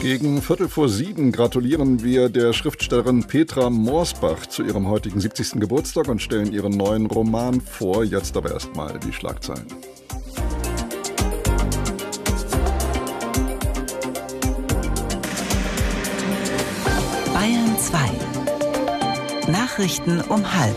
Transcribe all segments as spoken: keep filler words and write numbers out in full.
Gegen Viertel vor sieben gratulieren wir der Schriftstellerin Petra Morsbach zu ihrem heutigen siebzigsten Geburtstag und stellen ihren neuen Roman vor. Jetzt aber erstmal die Schlagzeilen. Bayern zwei. Nachrichten um halb.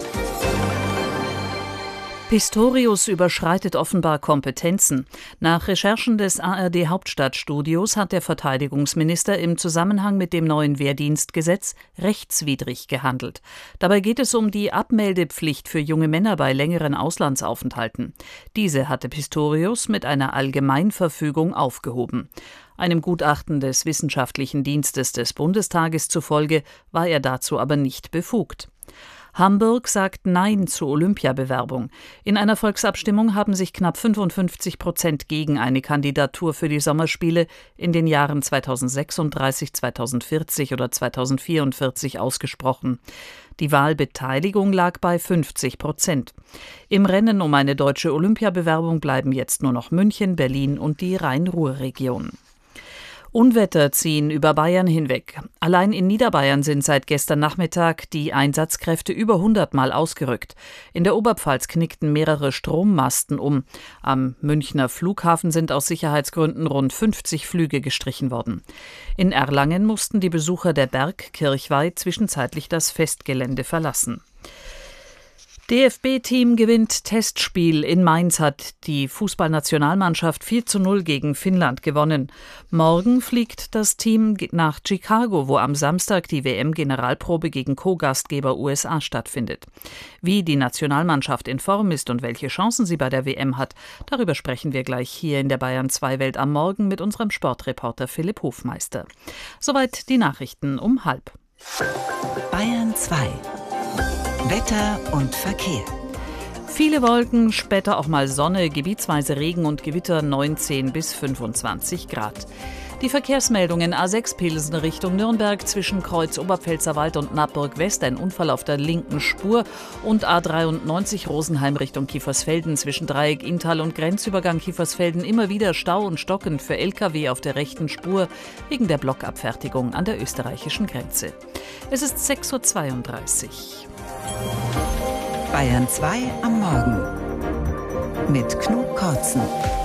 Pistorius überschreitet offenbar Kompetenzen. Nach Recherchen des A R D-Hauptstadtstudios hat der Verteidigungsminister im Zusammenhang mit dem neuen Wehrdienstgesetz rechtswidrig gehandelt. Dabei geht es um die Abmeldepflicht für junge Männer bei längeren Auslandsaufenthalten. Diese hatte Pistorius mit einer Allgemeinverfügung aufgehoben. Einem Gutachten des Wissenschaftlichen Dienstes des Bundestages zufolge war er dazu aber nicht befugt. Hamburg sagt Nein zur Olympiabewerbung. In einer Volksabstimmung haben sich knapp fünfundfünfzig Prozent gegen eine Kandidatur für die Sommerspiele in den Jahren zweitausendsechsunddreißig, zweitausendvierzig oder zweitausendvierundvierzig ausgesprochen. Die Wahlbeteiligung lag bei fünfzig Prozent. Im Rennen um eine deutsche Olympiabewerbung bleiben jetzt nur noch München, Berlin und die Rhein-Ruhr-Region. Unwetter ziehen über Bayern hinweg. Allein in Niederbayern sind seit gestern Nachmittag die Einsatzkräfte über hundert Mal ausgerückt. In der Oberpfalz knickten mehrere Strommasten um. Am Münchner Flughafen sind aus Sicherheitsgründen rund fünfzig Flüge gestrichen worden. In Erlangen mussten die Besucher der Berg Kirchweih zwischenzeitlich das Festgelände verlassen. D F B-Team gewinnt Testspiel. In Mainz hat die Fußballnationalmannschaft vier zu null gegen Finnland gewonnen. Morgen fliegt das Team nach Chicago, wo am Samstag die W M-Generalprobe gegen Co-Gastgeber U S A stattfindet. Wie die Nationalmannschaft in Form ist und welche Chancen sie bei der W M hat, darüber sprechen wir gleich hier in der Bayern zwei Welt am Morgen mit unserem Sportreporter Philipp Hofmeister. Soweit die Nachrichten um halb. Bayern zwei. Wetter und Verkehr. Viele Wolken, später auch mal Sonne, gebietsweise Regen und Gewitter, neunzehn bis fünfundzwanzig Grad. Die Verkehrsmeldungen: A sechs Pilsen Richtung Nürnberg zwischen Kreuz Oberpfälzerwald und Nappburg West, ein Unfall auf der linken Spur, und A dreiundneunzig Rosenheim Richtung Kiefersfelden zwischen Dreieck Inntal und Grenzübergang Kiefersfelden immer wieder Stau und Stocken für L K W auf der rechten Spur wegen der Blockabfertigung an der österreichischen Grenze. Es ist sechs Uhr zweiunddreißig. Bayern zwei am Morgen mit Knut Kortzen.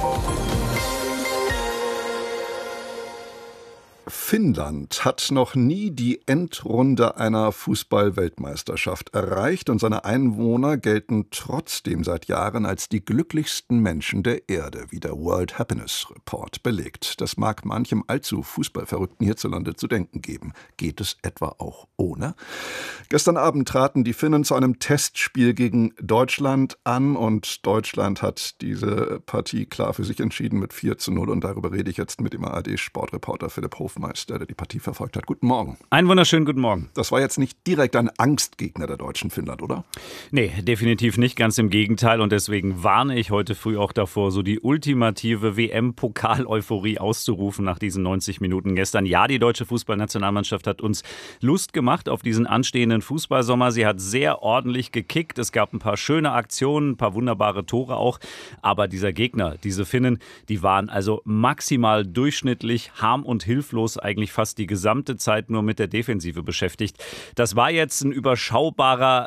Finnland hat noch nie die Endrunde einer Fußball-Weltmeisterschaft erreicht und seine Einwohner gelten trotzdem seit Jahren als die glücklichsten Menschen der Erde, wie der World Happiness Report belegt. Das mag manchem allzu Fußballverrückten hierzulande zu denken geben. Geht es etwa auch ohne? Gestern Abend traten die Finnen zu einem Testspiel gegen Deutschland an und Deutschland hat diese Partie klar für sich entschieden mit vier zu null und darüber rede ich jetzt mit dem A R D-Sportreporter Philipp Hofmeister, der die Partie verfolgt hat. Guten Morgen. Einen wunderschönen guten Morgen. Das war jetzt nicht direkt ein Angstgegner der Deutschen, Finnland, oder? Nee, definitiv nicht, ganz im Gegenteil. Und deswegen warne ich heute früh auch davor, so die ultimative W M-Pokal-Euphorie auszurufen nach diesen neunzig Minuten gestern. Ja, die deutsche Fußballnationalmannschaft hat uns Lust gemacht auf diesen anstehenden Fußballsommer. Sie hat sehr ordentlich gekickt. Es gab ein paar schöne Aktionen, ein paar wunderbare Tore auch. Aber dieser Gegner, diese Finnen, die waren also maximal durchschnittlich, harm und hilflos, eigentlich fast die gesamte Zeit nur mit der Defensive beschäftigt. Das war jetzt ein überschaubarer,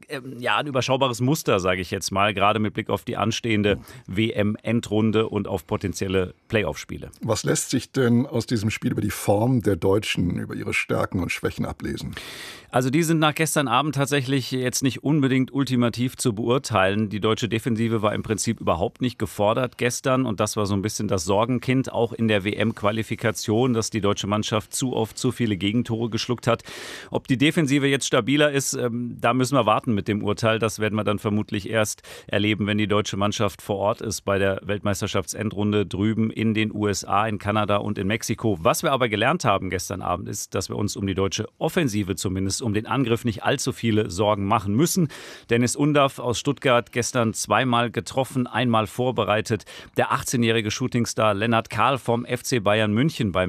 ja, ein überschaubares Muster, sage ich jetzt mal, gerade mit Blick auf die anstehende W M-Endrunde und auf potenzielle Playoff-Spiele. Was lässt sich denn aus diesem Spiel über die Form der Deutschen, über ihre Stärken und Schwächen ablesen? Also die sind nach gestern Abend tatsächlich jetzt nicht unbedingt ultimativ zu beurteilen. Die deutsche Defensive war im Prinzip überhaupt nicht gefordert gestern und das war so ein bisschen das Sorgenkind, auch in der W M-Qualifikation, dass die deutsche Mannschaft zu oft zu viele Gegentore geschluckt hat. Ob die Defensive jetzt stabiler ist, ähm, da müssen wir warten mit dem Urteil. Das werden wir dann vermutlich erst erleben, wenn die deutsche Mannschaft vor Ort ist bei der Weltmeisterschaftsendrunde drüben in den U S A, in Kanada und in Mexiko. Was wir aber gelernt haben gestern Abend ist, dass wir uns um die deutsche Offensive zumindest, um den Angriff nicht allzu viele Sorgen machen müssen. Dennis Undav aus Stuttgart gestern zweimal getroffen, einmal vorbereitet. Der achtzehnjährige Shootingstar Lennart Kahl vom F C Bayern München beim Nationalmannschaft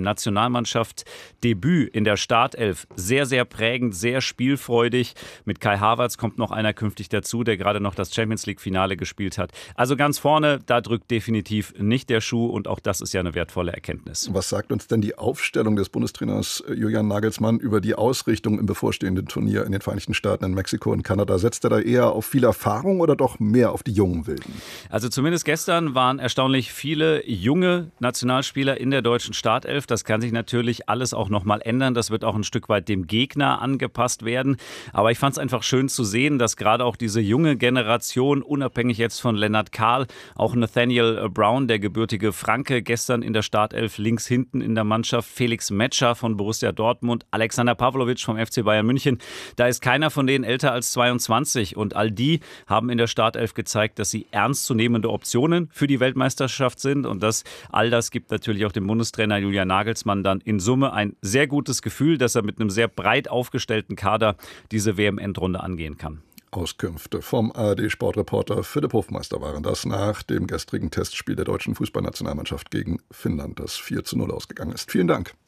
Nationalmannschaft Debüt in der Startelf. Sehr, sehr prägend, sehr spielfreudig. Mit Kai Havertz kommt noch einer künftig dazu, der gerade noch das Champions-League-Finale gespielt hat. Also ganz vorne, da drückt definitiv nicht der Schuh und auch das ist ja eine wertvolle Erkenntnis. Was sagt uns denn die Aufstellung des Bundestrainers Julian Nagelsmann über die Ausrichtung im bevorstehenden Turnier in den Vereinigten Staaten, in Mexiko und Kanada? Setzt er da eher auf viel Erfahrung oder doch mehr auf die jungen Wilden? Also zumindest gestern waren erstaunlich viele junge Nationalspieler in der deutschen Startelf. Das kann sich natürlich alles auch nochmal ändern. Das wird auch ein Stück weit dem Gegner angepasst werden. Aber ich fand es einfach schön zu sehen, dass gerade auch diese junge Generation, unabhängig jetzt von Lennart Kahl, auch Nathaniel Brown, der gebürtige Franke, gestern in der Startelf links hinten in der Mannschaft, Felix Metscher von Borussia Dortmund, Alexander Pavlovic vom F C Bayern München. Da ist keiner von denen älter als zweiundzwanzig und all die haben in der Startelf gezeigt, dass sie ernstzunehmende Optionen für die Weltmeisterschaft sind und das, all das gibt natürlich auch dem Bundestrainer Julian Nagelsmann dann in Summe ein sehr gutes Gefühl, dass er mit einem sehr breit aufgestellten Kader diese W M-Endrunde angehen kann. Auskünfte vom A R D-Sportreporter Philipp Hofmeister waren das nach dem gestrigen Testspiel der deutschen Fußballnationalmannschaft gegen Finnland, das vier zu null ausgegangen ist. Vielen Dank.